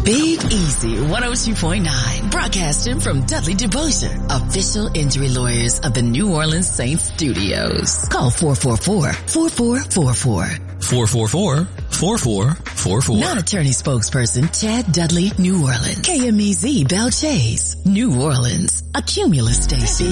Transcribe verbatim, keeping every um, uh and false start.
Big Easy one oh two point nine, broadcasting from Dudley DeBosier, official injury lawyers of the New Orleans Saints studios. Call four four four, four four four four. four four four, four four four four. Non-attorney spokesperson Chad Dudley, New Orleans. K M E Z Belle Chase, New Orleans, a Cumulus station.